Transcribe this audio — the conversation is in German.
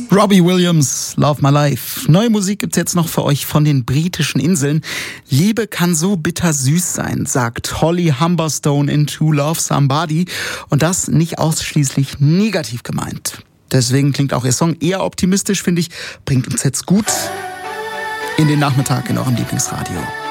Robbie Williams, Love My Life. Neue Musik gibt's jetzt noch für euch von den britischen Inseln. Liebe kann so bittersüß sein, sagt Holly Humberstone in To Love Somebody. Und das nicht ausschließlich negativ gemeint. Deswegen klingt auch ihr Song eher optimistisch, finde ich. Bringt uns jetzt gut in den Nachmittag in eurem Lieblingsradio.